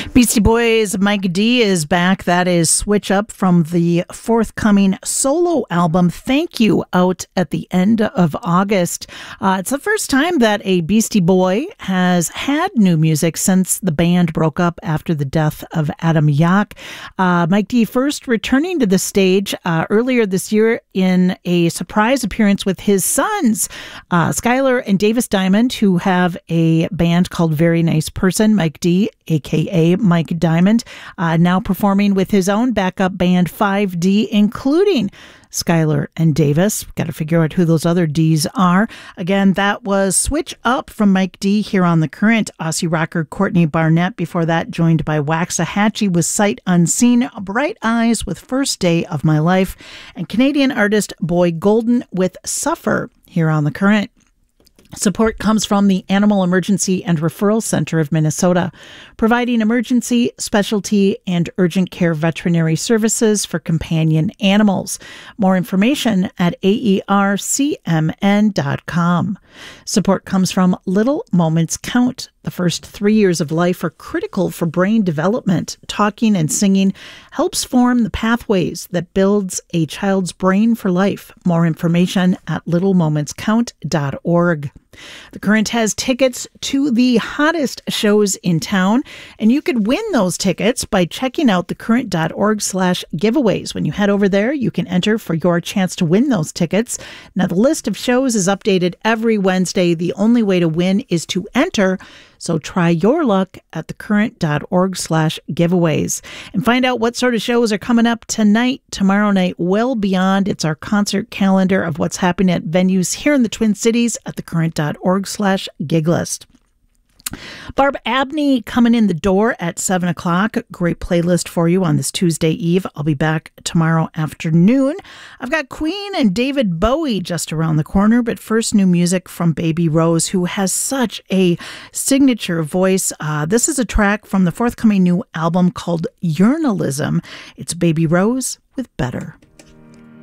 Beastie Boys' Mike D is back. That is Switch Up from the forthcoming solo album, Thank You, out at the end of August. It's the first time that a Beastie Boy has had new music since the band broke up after the death of Adam Yauch. Mike D first returning to the stage earlier this year in a surprise appearance with his sons, Skylar and Davis Diamond, who have a band called Very Nice Person. Mike D, a.k.a. Mike Diamond, now performing with his own backup band 5D, including Skylar and Davis. Got to figure out who those other Ds are. Again, that was Switch Up from Mike D here on The Current. Aussie rocker Courtney Barnett before that, joined by Waxahachie with Sight Unseen, Bright Eyes with First Day of My Life, and Canadian artist Boy Golden with Suffer here on The Current. Support comes from the Animal Emergency and Referral Center of Minnesota, providing emergency, specialty, and urgent care veterinary services for companion animals. More information at aercmn.com. Support comes from Little Moments Count. The first 3 years of life are critical for brain development. Talking and singing helps form the pathways that builds a child's brain for life. More information at littlemomentscount.org. The Current has tickets to the hottest shows in town, and you could win those tickets by checking out thecurrent.org/giveaways. When you head over there, you can enter for your chance to win those tickets. Now, the list of shows is updated every Wednesday. The only way to win is to enter, so try your luck at thecurrent.org/giveaways and find out what sort of shows are coming up tonight, tomorrow night, well beyond. It's our concert calendar of what's happening at venues here in the Twin Cities at thecurrent.org/giglist. Barb Abney coming in the door at 7 o'clock. Great playlist for you on this Tuesday Eve. I'll be back tomorrow afternoon. I've got Queen and David Bowie just around the corner, but first, new music from Baby Rose, who has such a signature voice. This is a track from the forthcoming new album called Journalism. It's Baby Rose with Better.